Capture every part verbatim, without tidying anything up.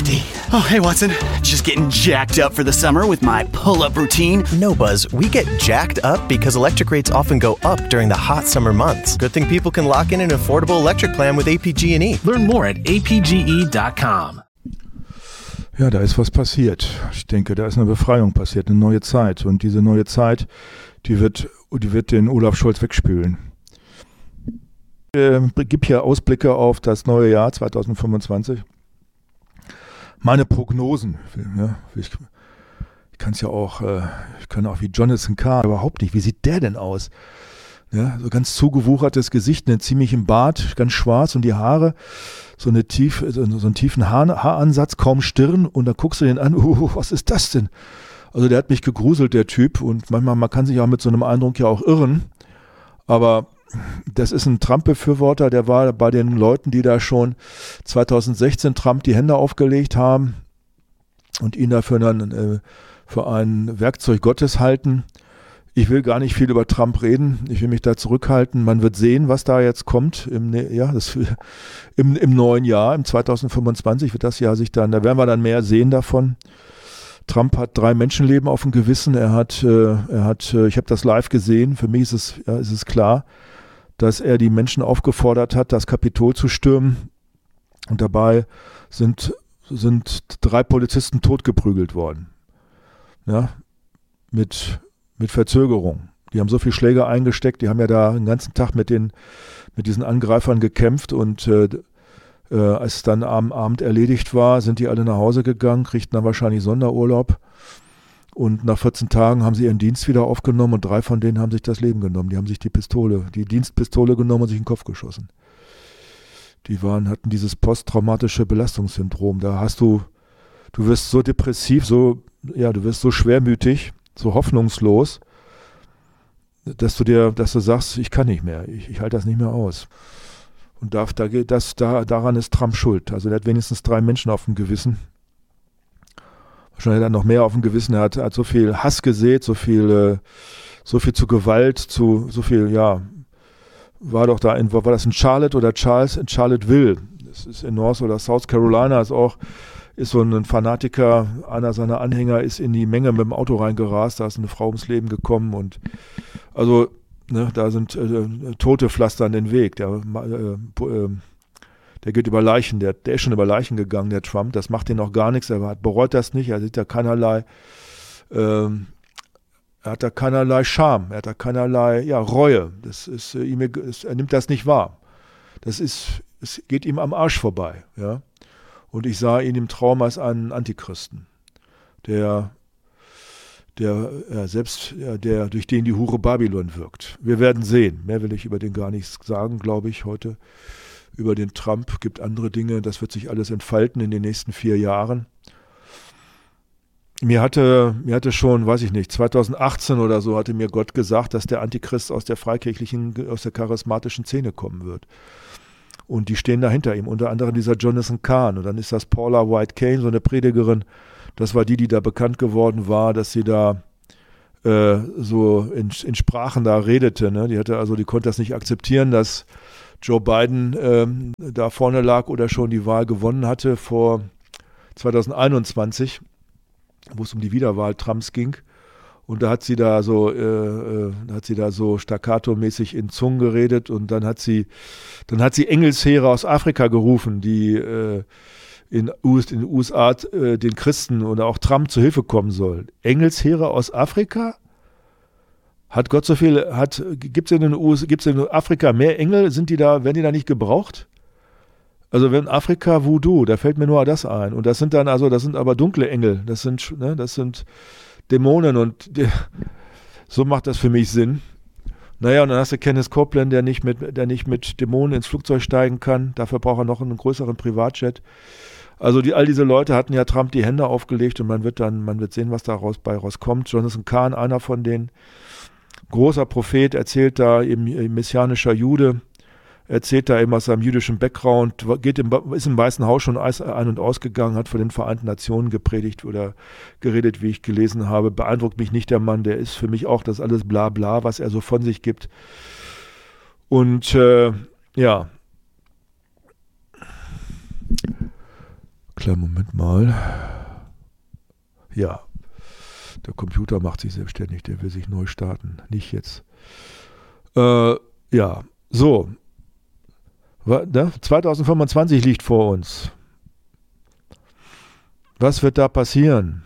fifty. Oh, hey, Watson. Just getting jacked up for the summer with my pull-up routine. No, Buzz, we get jacked up because electric rates often go up during the hot summer months. Good thing people can lock in an affordable electric plan with A P G and E. Learn more at A P G E dot com. Ja, da ist was passiert. Ich denke, da ist eine Befreiung passiert, eine neue Zeit. Und diese neue Zeit, die wird, die wird den Olaf Scholz wegspülen. Ich gebe hier Ausblicke auf das neue Jahr zwanzig fünfundzwanzig. Meine Prognosen, ja, ich, ich kann es ja auch, äh, ich kann auch wie Jonathan Kahn, überhaupt nicht. Wie sieht der denn aus? Ja, so ganz zugewuchertes Gesicht, einen ziemlichen Bart, ganz schwarz und die Haare, so, eine tief, so, so einen tiefen Haar, Haaransatz, kaum Stirn und dann guckst du den an, uh, was ist das denn? Also der hat mich gegruselt, der Typ, und manchmal, man kann sich auch mit so einem Eindruck ja auch irren, aber das ist ein Trump-Befürworter, der war bei den Leuten, die da schon zweitausendsechzehn Trump die Hände aufgelegt haben und ihn dafür dann äh, für ein Werkzeug Gottes halten. Ich will gar nicht viel über Trump reden, ich will mich da zurückhalten. Man wird sehen, was da jetzt kommt im, ja, das, im, im neuen Jahr, im zwanzig fünfundzwanzig wird das Jahr sich dann, da werden wir dann mehr sehen davon. Trump hat drei Menschenleben auf dem Gewissen, er hat, äh, er hat, äh, ich habe das live gesehen, für mich ist es, ja, ist es klar, dass er die Menschen aufgefordert hat, das Kapitol zu stürmen, und dabei sind, sind drei Polizisten totgeprügelt worden. Ja, mit, mit Verzögerung. Die haben so viel Schläge eingesteckt, die haben ja da den ganzen Tag mit, den, mit diesen Angreifern gekämpft, und äh, äh, als es dann am Abend erledigt war, sind die alle nach Hause gegangen, kriegten dann wahrscheinlich Sonderurlaub. Und nach vierzehn Tagen haben sie ihren Dienst wieder aufgenommen und drei von denen haben sich das Leben genommen. Die haben sich die Pistole, die Dienstpistole genommen und sich in den Kopf geschossen. Die waren, hatten dieses posttraumatische Belastungssyndrom. Da hast du, du wirst so depressiv, so, ja, du wirst so schwermütig, so hoffnungslos, dass du dir, dass du sagst, ich kann nicht mehr, ich, ich halte das nicht mehr aus. Und da, da, das, da, daran ist Trump schuld. Also der hat wenigstens drei Menschen auf dem Gewissen. Wahrscheinlich hat er noch mehr auf dem Gewissen. Er hat, hat so viel Hass gesät, so viel, äh, so viel zu Gewalt, zu so viel, ja, war doch da in, war das in Charlotte oder Charles, in Charlottesville. Das ist in North oder South Carolina, ist auch, ist so ein Fanatiker, einer seiner Anhänger ist in die Menge mit dem Auto reingerast, da ist eine Frau ums Leben gekommen, und also, ne, da sind äh, Tote pflastern den Weg. Der, äh, äh, Der geht über Leichen, der, der ist schon über Leichen gegangen, der Trump, das macht ihn auch gar nichts, er hat, bereut das nicht, er sieht da keinerlei, ähm, er hat da keinerlei Scham, er hat da keinerlei, ja, Reue, das ist, äh, ihm, ist, er nimmt das nicht wahr, das ist, es geht ihm am Arsch vorbei, ja, und ich sah ihn im Traum als einen Antichristen, der, der, ja, selbst, ja, der, durch den die Hure Babylon wirkt. Wir werden sehen, mehr will ich über den gar nichts sagen, glaube ich, heute. Über den Trump, gibt andere Dinge, das wird sich alles entfalten in den nächsten vier Jahren. Mir hatte, mir hatte schon, weiß ich nicht, zweitausendachtzehn oder so hatte mir Gott gesagt, dass der Antichrist aus der freikirchlichen, aus der charismatischen Szene kommen wird. Und die stehen da hinter ihm, unter anderem dieser Jonathan Kahn. Und dann ist das Paula White Cain, so eine Predigerin, das war die, die da bekannt geworden war, dass sie da äh, so in, in Sprachen da redete. Ne? Die hatte also, die konnte das nicht akzeptieren, dass Joe Biden ähm, da vorne lag oder schon die Wahl gewonnen hatte vor zweitausendeinundzwanzig, wo es um die Wiederwahl Trumps ging. Und da hat sie da so, äh, äh, hat sie da so staccato-mäßig in Zungen geredet, und dann hat sie, dann hat sie Engelsheere aus Afrika gerufen, die äh, in, U S, in den U S A äh, den Christen oder auch Trump zu Hilfe kommen sollen. Engelsheere aus Afrika? Hat Gott so viel, hat, gibt es in den U S A, gibt's in Afrika mehr Engel? Sind die da, werden die da nicht gebraucht? Also wenn Afrika Voodoo, da fällt mir nur das ein. Und das sind dann, also das sind aber dunkle Engel. Das sind, ne, das sind Dämonen, und die, so macht das für mich Sinn. Naja, und dann hast du Kenneth Copeland, der nicht mit, der nicht mit Dämonen ins Flugzeug steigen kann. Dafür braucht er noch einen größeren Privatjet. Also die, all diese Leute hatten ja Trump die Hände aufgelegt, und man wird dann, man wird sehen, was da raus, bei rauskommt. Jonathan Kahn, einer von denen, großer Prophet, erzählt da eben, messianischer Jude, erzählt da eben aus seinem jüdischen Background, geht im, ist im Weißen Haus schon ein- und ausgegangen, hat vor den Vereinten Nationen gepredigt oder geredet, wie ich gelesen habe. Beeindruckt mich nicht der Mann, der ist für mich auch das alles bla bla, was er so von sich gibt. Und äh, ja, Kleinen Moment mal. Ja, der Computer macht sich selbstständig, der will sich neu starten. Nicht jetzt. Äh, ja, so. zwanzig fünfundzwanzig liegt vor uns. Was wird da passieren?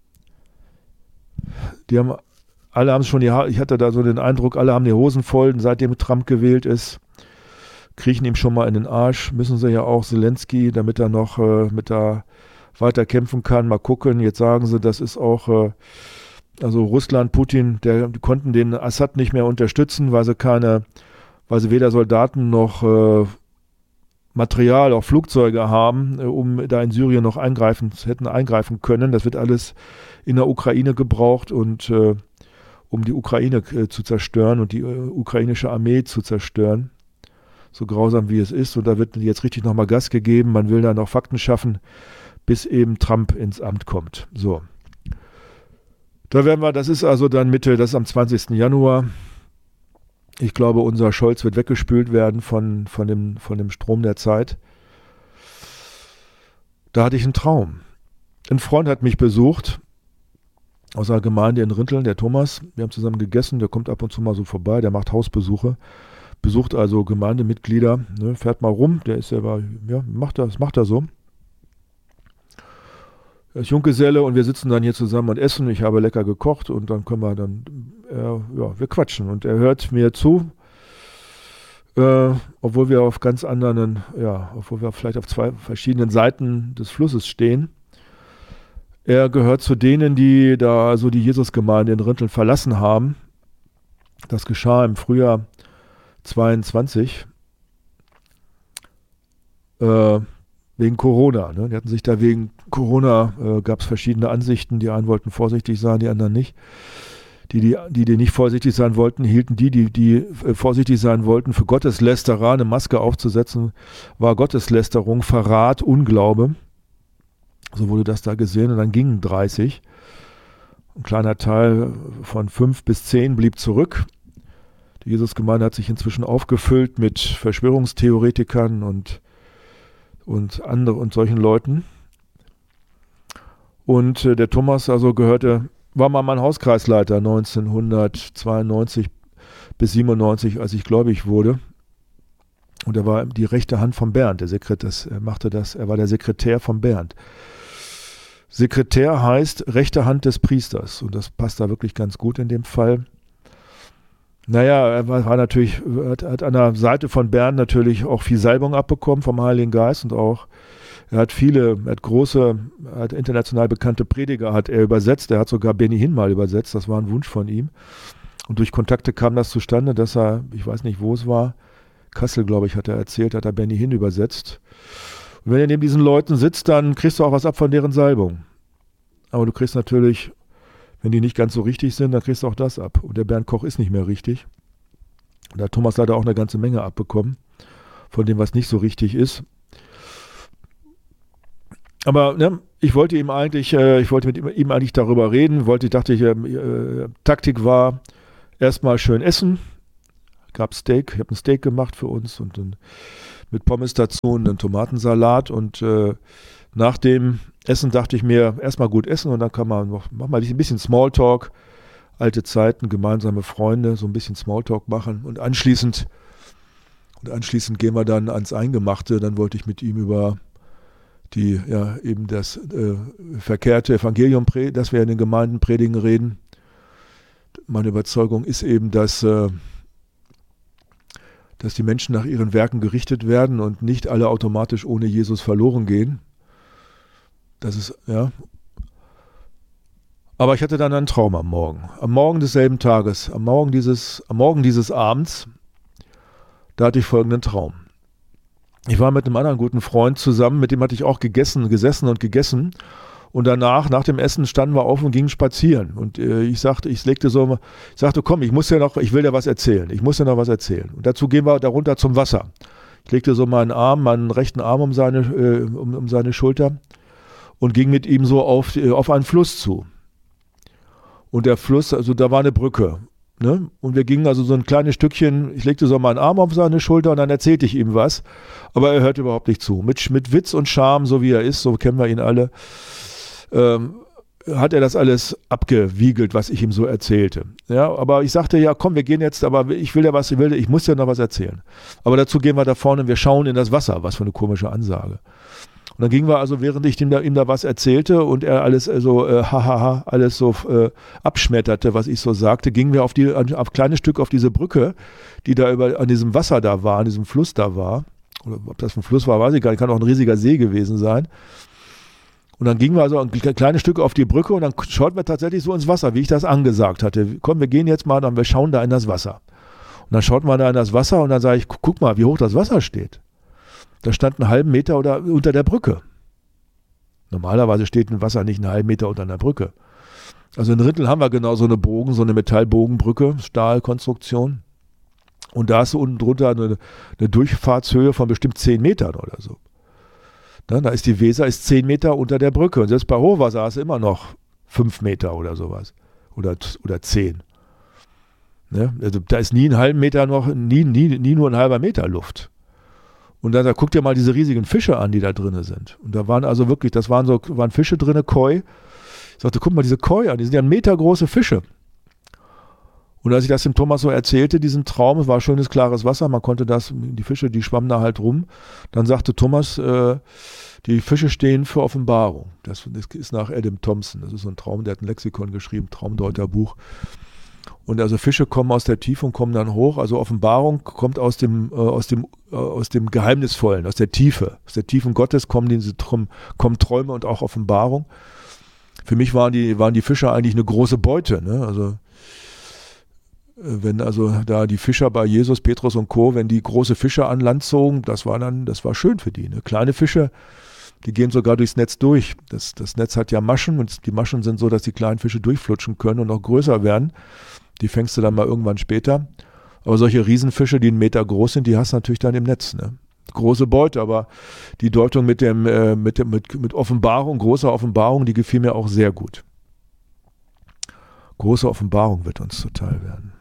Die haben, alle haben schon die Haare, ich hatte da so den Eindruck, alle haben die Hosen voll, seitdem Trump gewählt ist. Kriechen ihm schon mal in den Arsch. Müssen sie ja auch Zelensky, damit er noch äh, mit da weiter kämpfen kann. Mal gucken. Jetzt sagen sie, das ist auch, äh, also Russland, Putin, der, die konnten den Assad nicht mehr unterstützen, weil sie keine, weil sie weder Soldaten noch äh, Material, auch Flugzeuge haben, äh, um da in Syrien noch eingreifen, hätten eingreifen können. Das wird alles in der Ukraine gebraucht und äh, um die Ukraine äh, zu zerstören und die äh, ukrainische Armee zu zerstören. So grausam wie es ist. Und da wird jetzt richtig nochmal Gas gegeben. Man will da noch Fakten schaffen, bis eben Trump ins Amt kommt. So. Da werden wir, das ist also dann Mitte, das ist am zwanzigsten Januar. Ich glaube, unser Scholz wird weggespült werden von, von, dem, von dem Strom der Zeit. Da hatte ich einen Traum. Ein Freund hat mich besucht aus einer Gemeinde in Rinteln, der Thomas. Wir haben zusammen gegessen, der kommt ab und zu mal so vorbei, der macht Hausbesuche. Besucht also Gemeindemitglieder, ne, fährt mal rum, der ist ja, ja, macht das, macht er so. Er ist Junggeselle und wir sitzen dann hier zusammen und essen. Ich habe lecker gekocht und dann können wir dann, äh, ja, wir quatschen und er hört mir zu, äh, obwohl wir auf ganz anderen, ja, obwohl wir vielleicht auf zwei verschiedenen Seiten des Flusses stehen. Er gehört zu denen, die da so die Jesusgemeinde in Rinteln verlassen haben. Das geschah im Frühjahr zweiundzwanzig äh, wegen Corona. Ne? Die hatten sich da wegen Corona, äh, gab es verschiedene Ansichten. Die einen wollten vorsichtig sein, die anderen nicht. Die, die, die, die nicht vorsichtig sein wollten, hielten die, die, die äh, vorsichtig sein wollten, für Gotteslästerer. Eine Maske aufzusetzen war Gotteslästerung, Verrat, Unglaube. So wurde das da gesehen und dann gingen dreißig. Ein kleiner Teil von fünf bis zehn blieb zurück. Die Jesusgemeinde hat sich inzwischen aufgefüllt mit Verschwörungstheoretikern und, und, andere, und solchen Leuten. Und äh, der Thomas also gehörte, war mal mein Hauskreisleiter neunzehnhundertzweiundneunzig bis siebenundneunzig, als ich gläubig wurde. Und er war die rechte Hand von Bernd, der Sekretär, er machte das, er war der Sekretär von Bernd. Sekretär heißt rechte Hand des Priesters und das passt da wirklich ganz gut in dem Fall. Naja, er war, war natürlich, hat, hat an der Seite von Bernd natürlich auch viel Salbung abbekommen vom Heiligen Geist und auch, er hat viele, er hat große, er hat international bekannte Prediger hat er übersetzt, er hat sogar Benny Hinn mal übersetzt, das war ein Wunsch von ihm. Und durch Kontakte kam das zustande, dass er, ich weiß nicht, wo es war, Kassel, glaube ich, hat er erzählt, hat er Benny Hinn übersetzt. Und wenn er neben diesen Leuten sitzt, dann kriegst du auch was ab von deren Salbung. Aber du kriegst natürlich, wenn die nicht ganz so richtig sind, dann kriegst du auch das ab. Und der Bernd Koch ist nicht mehr richtig. Da hat Thomas leider auch eine ganze Menge abbekommen, von dem, was nicht so richtig ist. Aber ne, ich wollte ihm eigentlich, äh, ich wollte mit ihm, ihm eigentlich darüber reden, wollte, dachte ich, äh, Taktik war, erstmal schön essen. Gab Steak, ich habe ein Steak gemacht für uns und dann mit Pommes dazu und einen Tomatensalat und äh, nach dem Essen dachte ich mir, erstmal gut essen und dann kann man noch, mach mal ein bisschen Smalltalk, alte Zeiten, gemeinsame Freunde, so ein bisschen Smalltalk machen und anschließend und anschließend gehen wir dann ans Eingemachte, dann wollte ich mit ihm über die, ja, eben das äh, verkehrte Evangelium, das wir in den Gemeinden predigen, reden. Meine Überzeugung ist eben, dass äh, dass die Menschen nach ihren Werken gerichtet werden und nicht alle automatisch ohne Jesus verloren gehen. Das ist, ja. Aber ich hatte dann einen Traum am Morgen. Am Morgen desselben Tages, am Morgen dieses, am Morgen dieses Abends, da hatte ich folgenden Traum. Ich war mit einem anderen guten Freund zusammen, mit dem hatte ich auch gegessen, gesessen und gegessen. Und danach, nach dem Essen, standen wir auf und gingen spazieren. Und äh, ich sagte, ich legte so, ich sagte, komm, ich muss ja noch, ich will dir was erzählen. Ich muss dir noch was erzählen. Und dazu gehen wir darunter zum Wasser. Ich legte so meinen Arm, meinen rechten Arm um seine, äh, um, um seine Schulter und ging mit ihm so auf, äh, auf einen Fluss zu. Und der Fluss, also da war eine Brücke. Ne? Und wir gingen also so ein kleines Stückchen, ich legte so meinen Arm auf seine Schulter und dann erzählte ich ihm was, aber er hörte überhaupt nicht zu. Mit, mit Witz und Charme, so wie er ist, so kennen wir ihn alle, ähm, hat er das alles abgewiegelt, was ich ihm so erzählte. Ja, aber ich sagte, ja komm, wir gehen jetzt, aber ich will ja was, ich will, ich muss ja noch was erzählen. Aber dazu gehen wir da vorne und wir schauen in das Wasser, was für eine komische Ansage. Und dann gingen wir also, während ich ihm da, ihm da was erzählte und er alles so, äh, hahaha, alles so äh, abschmetterte, was ich so sagte, gingen wir auf die, auf kleines Stück auf diese Brücke, die da über, an diesem Wasser da war, an diesem Fluss da war. Oder ob das ein Fluss war, weiß ich gar nicht, kann auch ein riesiger See gewesen sein. Und dann gingen wir also ein kleines Stück auf die Brücke und dann schauten wir tatsächlich so ins Wasser, wie ich das angesagt hatte. Komm, wir gehen jetzt mal und wir schauen da in das Wasser. Und dann schaut man da in das Wasser und dann sage ich, guck mal, wie hoch das Wasser steht. Da stand einen halben Meter oder unter der Brücke. Normalerweise steht ein Wasser nicht einen halben Meter unter einer Brücke. Also in Rittel haben wir genau so eine Bogen, so eine Metallbogenbrücke, Stahlkonstruktion. Und da ist so unten drunter eine, eine Durchfahrtshöhe von bestimmt zehn Metern oder so. Na, da ist die Weser ist zehn Meter unter der Brücke. Und selbst bei Hochwasser ist immer noch fünf Meter oder sowas. Oder, oder zehn. Ne? Also da ist nie einen halben Meter noch, nie, nie, nie nur ein halber Meter Luft. Und dann da guckt ihr mal diese riesigen Fische an, die da drin sind. Und da waren also wirklich, das waren so, waren Fische drin, Koi. Ich sagte, guck mal diese Koi an, die sind ja metergroße Fische. Und als ich das dem Thomas so erzählte, diesen Traum, es war schönes, klares Wasser, man konnte das, die Fische, die schwammen da halt rum. Dann sagte Thomas, äh, die Fische stehen für Offenbarung. Das, das ist nach Adam Thompson, das ist so ein Traum, der hat ein Lexikon geschrieben, Traumdeuterbuch. Und also Fische kommen aus der Tiefe und kommen dann hoch. Also Offenbarung kommt aus dem, äh, aus dem, äh, aus dem Geheimnisvollen, aus der Tiefe. Aus der Tiefen Gottes kommen, diese, kommen Träume und auch Offenbarung. Für mich waren die, waren die Fischer eigentlich eine große Beute. Ne? Also wenn also da die Fischer bei Jesus, Petrus und Co., wenn die große Fische an Land zogen, das war dann, das war schön für die. Ne? Kleine Fische, die gehen sogar durchs Netz durch. Das, das Netz hat ja Maschen und die Maschen sind so, dass die kleinen Fische durchflutschen können und noch größer werden. Die fängst du dann mal irgendwann später. Aber solche Riesenfische, die einen Meter groß sind, die hast du natürlich dann im Netz. Ne? Große Beute, aber die Deutung mit, dem, äh, mit, dem, mit, mit Offenbarung, großer Offenbarung, die gefiel mir auch sehr gut. Große Offenbarung wird uns zuteil werden.